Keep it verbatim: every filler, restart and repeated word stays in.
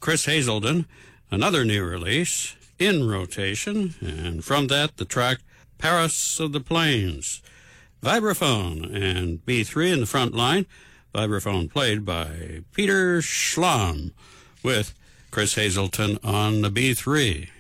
Chris Hazelden, another new release, In Rotation, and from that the track Paris of the Plains. Vibraphone and B three in the front line. Vibraphone played by Peter Schlamm with Chris Hazelden on the B three.